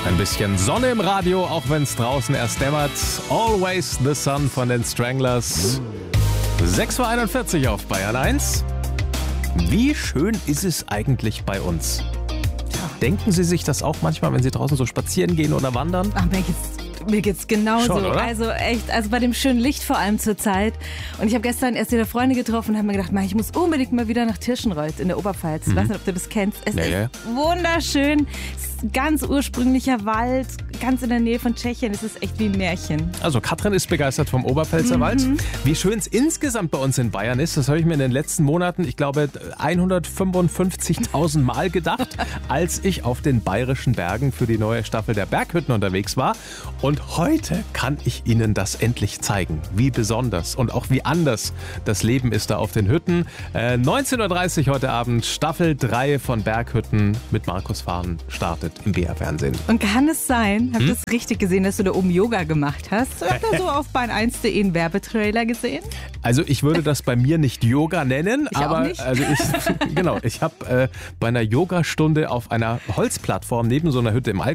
Ein bisschen Sonne im Radio, auch wenn es draußen erst dämmert. Always the Sun von den Stranglers. 6:41 Uhr auf Bayern 1. Wie schön ist es eigentlich bei uns? Denken Sie sich das auch manchmal, wenn Sie draußen so spazieren gehen oder wandern? Ach, mir geht's genauso. Schon, oder? Also echt, also bei dem schönen Licht vor allem zur Zeit. Und ich habe gestern erst wieder Freunde getroffen und habe mir gedacht, ich muss unbedingt mal wieder nach Tirschenreuth in der Oberpfalz. Ich weiß nicht, ob du das kennst. Es ist wunderschön. Es ist ein ganz ursprünglicher Wald, ganz in der Nähe von Tschechien. Es ist echt wie ein Märchen. Also Katrin ist begeistert vom Oberpfälzer Wald. Wie schön es insgesamt bei uns in Bayern ist, das habe ich mir in den letzten Monaten, ich glaube 155.000 Mal gedacht, als ich auf den bayerischen Bergen für die neue Staffel der Berghütten unterwegs war. Und heute kann ich Ihnen das endlich zeigen, wie besonders und auch wie anders das Leben ist da auf den Hütten. 19:30 Uhr heute Abend, Staffel 3 von Berghütten mit Markus Fahn startet im BR-Fernsehen. Und kann es sein, habt ihr das richtig gesehen, dass du da oben Yoga gemacht hast? Oder habt ihr so auf bayern1.de einen Werbetrailer gesehen? Also ich würde das bei mir nicht Yoga nennen, Ich aber auch nicht. also ich habe bei einer Yogastunde auf einer Holzplattform neben so einer Hütte im